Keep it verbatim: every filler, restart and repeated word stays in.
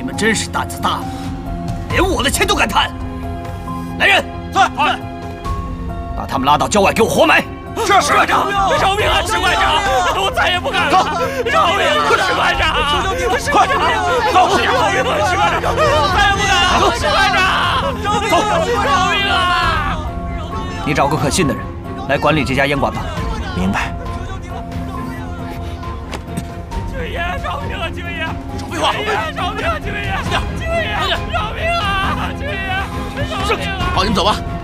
们真是胆子大了，连我的钱都敢贪！来人， 在， 把他们拉到郊外给我活埋！ 是，士官长，饶命啊，士官长，我再也不敢了！饶命啊，士官长！求求你了，士官长！走，饶命啊，士官长！我再也不敢了，士官长！走，饶命啊！ 你找个可信的人来管理这家烟馆吧。 明白。 军爷，饶命啊，军爷！ 少废话！ 饶命啊，军爷！军爷，饶命啊，军爷！饶命啊！ 是，好，你们走吧。